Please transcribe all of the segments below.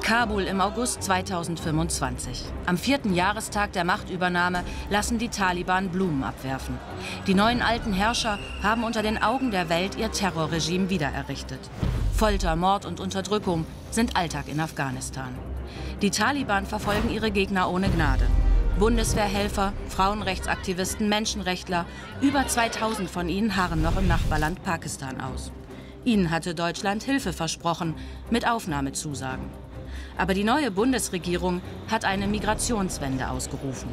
Kabul im August 2025. Am 4. Jahrestag der Machtübernahme lassen die Taliban Blumen abwerfen. Die neuen alten Herrscher haben unter den Augen der Welt ihr Terrorregime wiedererrichtet. Folter, Mord und Unterdrückung sind Alltag in Afghanistan. Die Taliban verfolgen ihre Gegner ohne Gnade. Bundeswehrhelfer, Frauenrechtsaktivisten, Menschenrechtler, über 2000 von ihnen harren noch im Nachbarland Pakistan aus. Ihnen hatte Deutschland Hilfe versprochen, mit Aufnahmezusagen. Aber die neue Bundesregierung hat eine Migrationswende ausgerufen.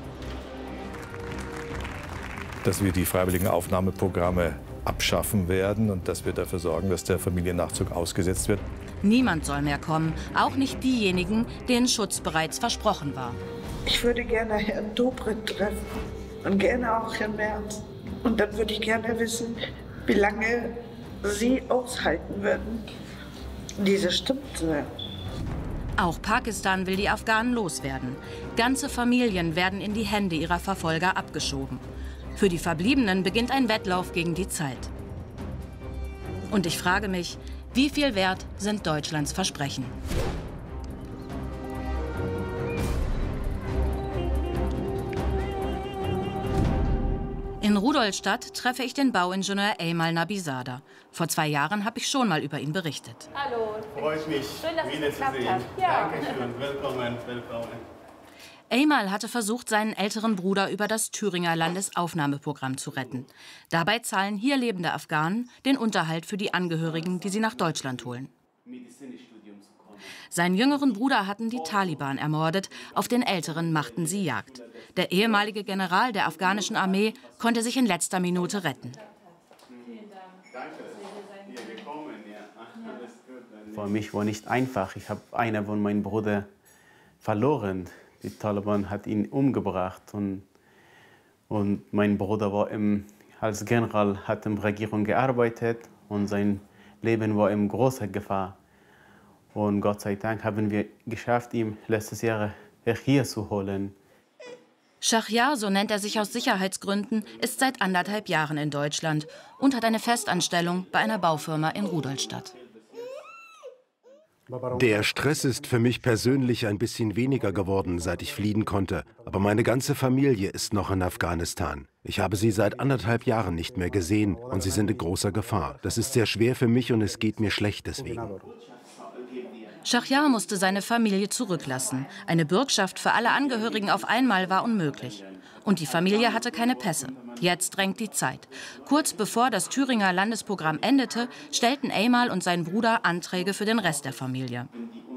Dass wir die freiwilligen Aufnahmeprogramme abschaffen werden und dass wir dafür sorgen, dass der Familiennachzug ausgesetzt wird. Niemand soll mehr kommen, auch nicht diejenigen, denen Schutz bereits versprochen war. Ich würde gerne Herrn Dobrindt treffen und gerne auch Herrn Merz. Und dann würde ich gerne wissen, wie lange Sie aushalten würden, diese Stimme zu hören. Auch Pakistan will die Afghanen loswerden. Ganze Familien werden in die Hände ihrer Verfolger abgeschoben. Für die Verbliebenen beginnt ein Wettlauf gegen die Zeit. Und ich frage mich, wie viel wert sind Deutschlands Versprechen? In Rudolstadt treffe ich den Bauingenieur Eymal Nabizadeh. Vor 2 Jahren habe ich schon mal über ihn berichtet. Hallo. Freut mich, schön, dass es geklappt wiederzusehen. hat. Ja. Dankeschön, willkommen, willkommen. Eymal hatte versucht, seinen älteren Bruder über das Thüringer Landesaufnahmeprogramm zu retten. Dabei zahlen hier lebende Afghanen den Unterhalt für die Angehörigen, die sie nach Deutschland holen. Seinen jüngeren Bruder hatten die Taliban ermordet, auf den älteren machten sie Jagd. Der ehemalige General der afghanischen Armee konnte sich in letzter Minute retten. Für mich war nicht einfach. Ich habe einen von meinen Brüdern verloren. Die Taliban hat ihn umgebracht und mein Bruder war als General, hat in der Regierung gearbeitet und sein Leben war in großer Gefahr. Und Gott sei Dank haben wir geschafft, ihn letztes Jahr hier zu holen. Schachjar, so nennt er sich aus Sicherheitsgründen, ist seit 1,5 Jahren in Deutschland und hat eine Festanstellung bei einer Baufirma in Rudolstadt. Der Stress ist für mich persönlich ein bisschen weniger geworden, seit ich fliehen konnte. Aber meine ganze Familie ist noch in Afghanistan. Ich habe sie seit 1,5 Jahren nicht mehr gesehen und sie sind in großer Gefahr. Das ist sehr schwer für mich und es geht mir schlecht deswegen. Schachjar musste seine Familie zurücklassen. Eine Bürgschaft für alle Angehörigen auf einmal war unmöglich. Und die Familie hatte keine Pässe. Jetzt drängt die Zeit. Kurz bevor das Thüringer Landesprogramm endete, stellten Eymal und sein Bruder Anträge für den Rest der Familie.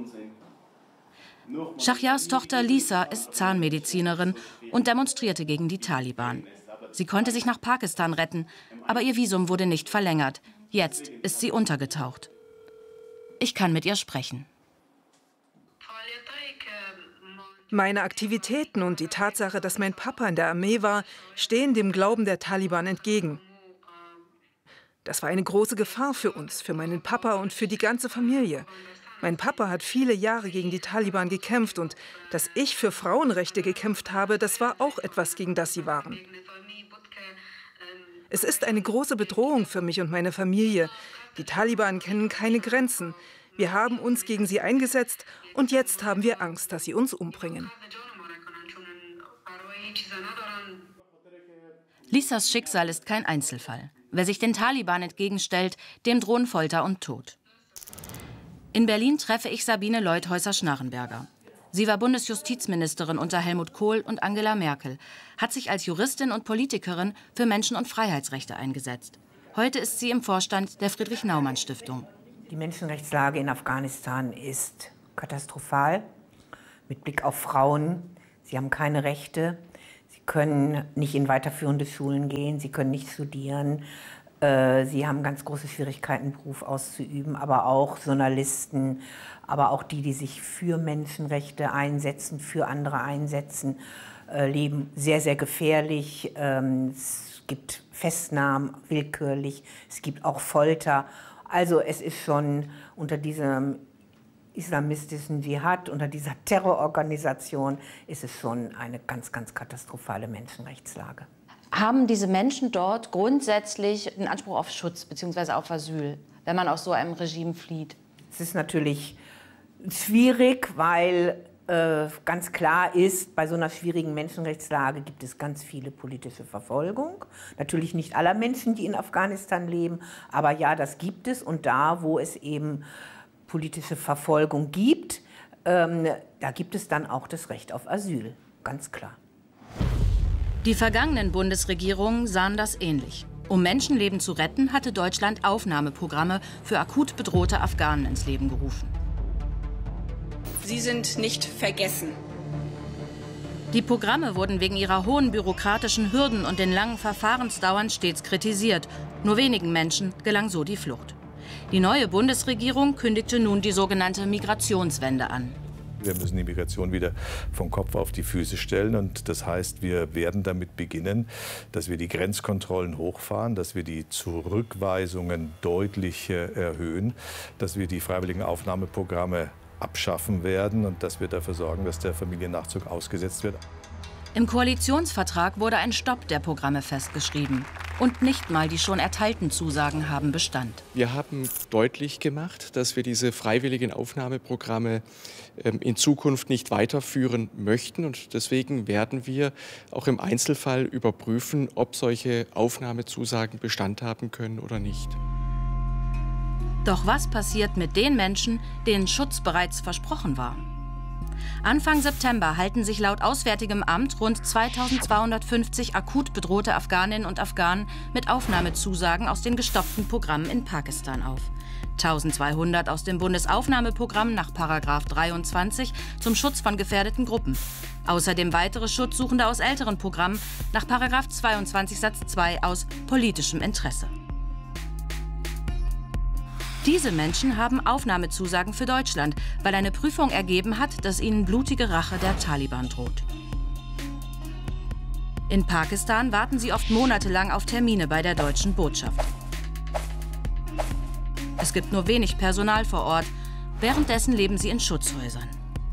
Schachjars Tochter Lisa ist Zahnmedizinerin und demonstrierte gegen die Taliban. Sie konnte sich nach Pakistan retten, aber ihr Visum wurde nicht verlängert. Jetzt ist sie untergetaucht. Ich kann mit ihr sprechen. Meine Aktivitäten und die Tatsache, dass mein Papa in der Armee war, stehen dem Glauben der Taliban entgegen. Das war eine große Gefahr für uns, für meinen Papa und für die ganze Familie. Mein Papa hat viele Jahre gegen die Taliban gekämpft und dass ich für Frauenrechte gekämpft habe, das war auch etwas, gegen das sie waren. Es ist eine große Bedrohung für mich und meine Familie. Die Taliban kennen keine Grenzen. Wir haben uns gegen sie eingesetzt und jetzt haben wir Angst, dass sie uns umbringen. Lisas Schicksal ist kein Einzelfall. Wer sich den Taliban entgegenstellt, dem drohen Folter und Tod. In Berlin treffe ich Sabine Leuthäuser-Schnarrenberger. Sie war Bundesjustizministerin unter Helmut Kohl und Angela Merkel, hat sich als Juristin und Politikerin für Menschen- und Freiheitsrechte eingesetzt. Heute ist sie im Vorstand der Friedrich-Naumann-Stiftung. Die Menschenrechtslage in Afghanistan ist katastrophal mit Blick auf Frauen. Sie haben keine Rechte, sie können nicht in weiterführende Schulen gehen, sie können nicht studieren. Sie haben ganz große Schwierigkeiten, Beruf auszuüben, aber auch Journalisten, aber auch die sich für Menschenrechte einsetzen, für andere einsetzen, leben sehr, sehr gefährlich. Es gibt Festnahmen willkürlich, es gibt auch Folter. Also es ist schon unter diesem islamistischen Dschihad, unter dieser Terrororganisation, ist es schon eine ganz, ganz katastrophale Menschenrechtslage. Haben diese Menschen dort grundsätzlich einen Anspruch auf Schutz bzw. auf Asyl, wenn man aus so einem Regime flieht? Es ist natürlich Schwierig, weil ganz klar ist, bei so einer schwierigen Menschenrechtslage gibt es ganz viele politische Verfolgung. Natürlich nicht aller Menschen, die in Afghanistan leben, aber ja, das gibt es. Und da, wo es eben politische Verfolgung gibt, da gibt es dann auch das Recht auf Asyl, ganz klar. Die vergangenen Bundesregierungen sahen das ähnlich. Um Menschenleben zu retten, hatte Deutschland Aufnahmeprogramme für akut bedrohte Afghanen ins Leben gerufen. Sie sind nicht vergessen. Die Programme wurden wegen ihrer hohen bürokratischen Hürden und den langen Verfahrensdauern stets kritisiert. Nur wenigen Menschen gelang so die Flucht. Die neue Bundesregierung kündigte nun die sogenannte Migrationswende an. Wir müssen die Migration wieder vom Kopf auf die Füße stellen. Und das heißt, wir werden damit beginnen, dass wir die Grenzkontrollen hochfahren, dass wir die Zurückweisungen deutlich erhöhen, dass wir die freiwilligen Aufnahmeprogramme abschaffen werden und dass wir dafür sorgen, dass der Familiennachzug ausgesetzt wird. Im Koalitionsvertrag wurde ein Stopp der Programme festgeschrieben. Und nicht mal die schon erteilten Zusagen haben Bestand. Wir haben deutlich gemacht, dass wir diese freiwilligen Aufnahmeprogramme in Zukunft nicht weiterführen möchten. Und deswegen werden wir auch im Einzelfall überprüfen, ob solche Aufnahmezusagen Bestand haben können oder nicht. Doch was passiert mit den Menschen, denen Schutz bereits versprochen war? Anfang September halten sich laut Auswärtigem Amt rund 2250 akut bedrohte Afghaninnen und Afghanen mit Aufnahmezusagen aus den gestoppten Programmen in Pakistan auf. 1200 aus dem Bundesaufnahmeprogramm nach § 23 zum Schutz von gefährdeten Gruppen. Außerdem weitere Schutzsuchende aus älteren Programmen nach § 22 Satz 2 aus politischem Interesse. Diese Menschen haben Aufnahmezusagen für Deutschland, weil eine Prüfung ergeben hat, dass ihnen blutige Rache der Taliban droht. In Pakistan warten sie oft monatelang auf Termine bei der deutschen Botschaft. Es gibt nur wenig Personal vor Ort, währenddessen leben sie in Schutzhäusern.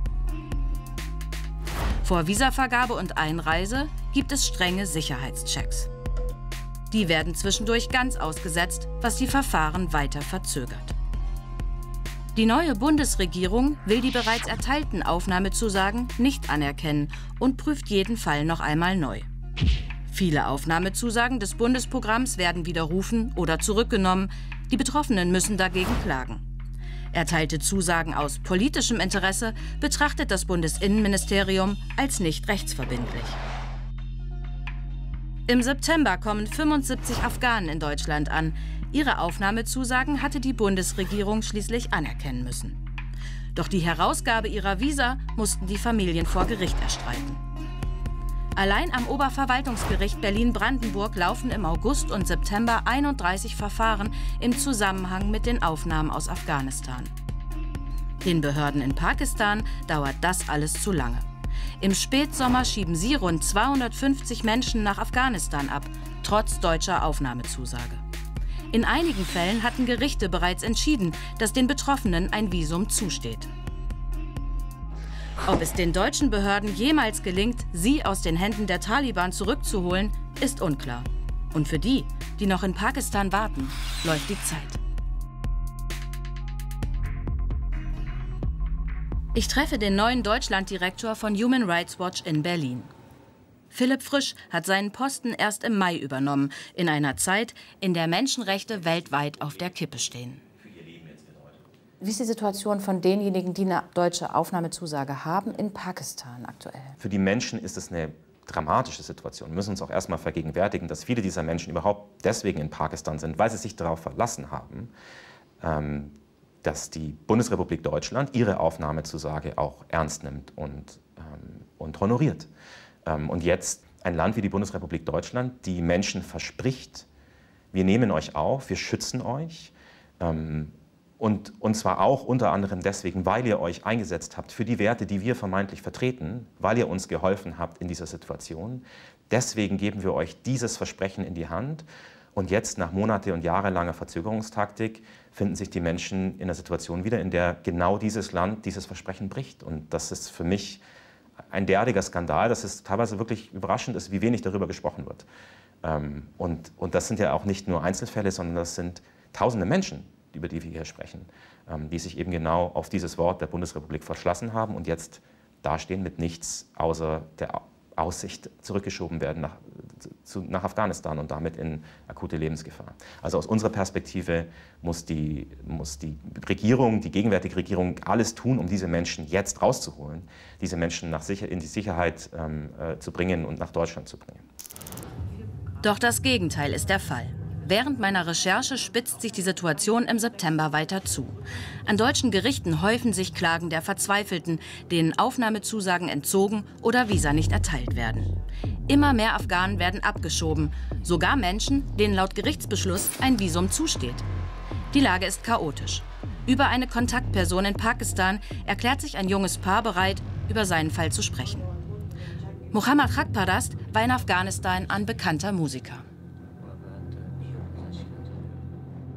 Vor Visavergabe und Einreise gibt es strenge Sicherheitschecks. Die werden zwischendurch ganz ausgesetzt, was die Verfahren weiter verzögert. Die neue Bundesregierung will die bereits erteilten Aufnahmezusagen nicht anerkennen und prüft jeden Fall noch einmal neu. Viele Aufnahmezusagen des Bundesprogramms werden widerrufen oder zurückgenommen. Die Betroffenen müssen dagegen klagen. Erteilte Zusagen aus politischem Interesse betrachtet das Bundesinnenministerium als nicht rechtsverbindlich. Im September kommen 75 Afghanen in Deutschland an. Ihre Aufnahmezusagen hatte die Bundesregierung schließlich anerkennen müssen. Doch die Herausgabe ihrer Visa mussten die Familien vor Gericht erstreiten. Allein am Oberverwaltungsgericht Berlin-Brandenburg laufen im August und September 31 Verfahren im Zusammenhang mit den Aufnahmen aus Afghanistan. Den Behörden in Pakistan dauert das alles zu lange. Im Spätsommer schieben sie rund 250 Menschen nach Afghanistan ab, trotz deutscher Aufnahmezusage. In einigen Fällen hatten Gerichte bereits entschieden, dass den Betroffenen ein Visum zusteht. Ob es den deutschen Behörden jemals gelingt, sie aus den Händen der Taliban zurückzuholen, ist unklar. Und für die, die noch in Pakistan warten, läuft die Zeit. Ich treffe den neuen Deutschlanddirektor von Human Rights Watch in Berlin. Philipp Frisch hat seinen Posten erst im Mai übernommen, in einer Zeit, in der Menschenrechte weltweit auf der Kippe stehen. Wie ist die Situation von denjenigen, die eine deutsche Aufnahmezusage haben, in Pakistan aktuell? Für die Menschen ist es eine dramatische Situation. Wir müssen uns auch erstmal vergegenwärtigen, dass viele dieser Menschen überhaupt deswegen in Pakistan sind, weil sie sich darauf verlassen haben, dass die Bundesrepublik Deutschland ihre Aufnahmezusage auch ernst nimmt und honoriert. Und jetzt ein Land wie die Bundesrepublik Deutschland, die Menschen verspricht, wir nehmen euch auf, wir schützen euch. Und zwar auch unter anderem deswegen, weil ihr euch eingesetzt habt für die Werte, die wir vermeintlich vertreten, weil ihr uns geholfen habt in dieser Situation. Deswegen geben wir euch dieses Versprechen in die Hand. Und jetzt, nach monate- und jahrelanger Verzögerungstaktik, finden sich die Menschen in einer Situation wieder, in der genau dieses Land dieses Versprechen bricht. Und das ist für mich ein derartiger Skandal, dass es teilweise wirklich überraschend ist, wie wenig darüber gesprochen wird. Und das sind ja auch nicht nur Einzelfälle, sondern das sind tausende Menschen, über die wir hier sprechen, die sich eben genau auf dieses Wort der Bundesrepublik verschlossen haben und jetzt dastehen mit nichts außer der Aussicht, zurückgeschoben werden nach Afghanistan und damit in akute Lebensgefahr. Also aus unserer Perspektive muss die Regierung, die gegenwärtige Regierung, alles tun, um diese Menschen jetzt rauszuholen, diese Menschen in die Sicherheit zu bringen und nach Deutschland zu bringen. Doch das Gegenteil ist der Fall. Während meiner Recherche spitzt sich die Situation im September weiter zu. An deutschen Gerichten häufen sich Klagen der Verzweifelten, denen Aufnahmezusagen entzogen oder Visa nicht erteilt werden. Immer mehr Afghanen werden abgeschoben, sogar Menschen, denen laut Gerichtsbeschluss ein Visum zusteht. Die Lage ist chaotisch. Über eine Kontaktperson in Pakistan erklärt sich ein junges Paar bereit, über seinen Fall zu sprechen. Mohammad Khakparast war in Afghanistan ein bekannter Musiker.